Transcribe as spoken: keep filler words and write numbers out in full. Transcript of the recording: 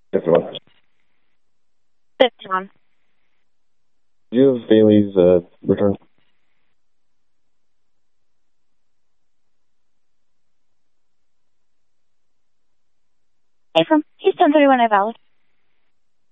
fifty-one. fifty-one. Do you have Bailey's uh, return? A from Houston thirty-one invalid.